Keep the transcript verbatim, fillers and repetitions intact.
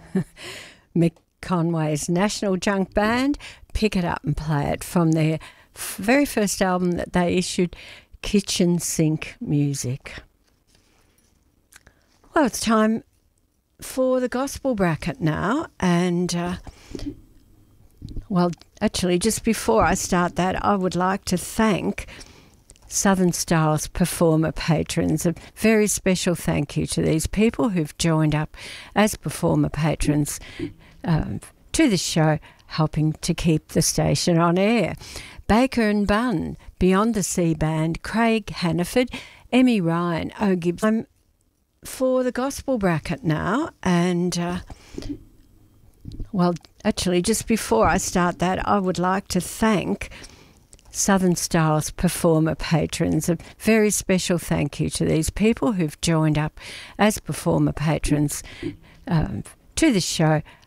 Mick Conway's National Junk Band, Pick It Up and Play It, from their f- very first album that they issued, Kitchen Sink Music. Well, it's time for the gospel bracket now, and uh, well, actually, just before I start that, I would like to thank Southern Styles performer patrons. A very special thank you to these people who've joined up as performer patrons um, to the show, helping to keep the station on air. Baker and Bunn, Beyond the Sea Band, Craig Hannaford, Emmy Ryan, O. Gibbs. I'm for the gospel bracket now, and uh, well, actually, just before I start that, I would like to thank Southern Styles performer patrons. A very special thank you to these people who've joined up as performer patrons um, to the show,